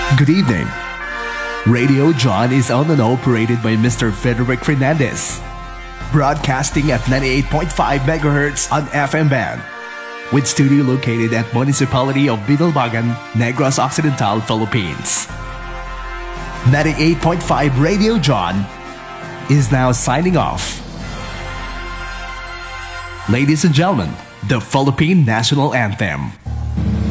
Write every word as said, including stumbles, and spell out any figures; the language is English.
Good evening. Radio John is owned and operated by Mister Frederick Fernandez. Broadcasting at ninety-eight point five megahertz on F M band. With studio located at Municipality of Bidalbagan, Negros Occidental, Philippines. ninety-eight point five Radio John is now signing off. Ladies and gentlemen, the Philippine National Anthem.